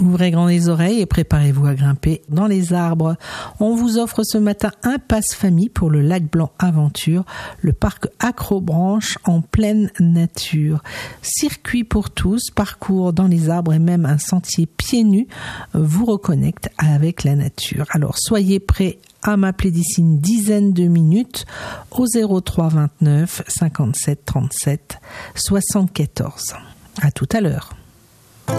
Ouvrez grand les oreilles et préparez-vous à grimper dans les arbres. On vous offre ce matin un passe-famille pour le Lac Blanc Aventure, le parc Acrobranche en pleine nature. Circuit pour tous, parcours dans les arbres et même un sentier pieds nus vous reconnecte avec la nature. Alors soyez prêts à m'appeler d'ici une dizaine de minutes au 03 29 57 37 74. À tout à l'heure.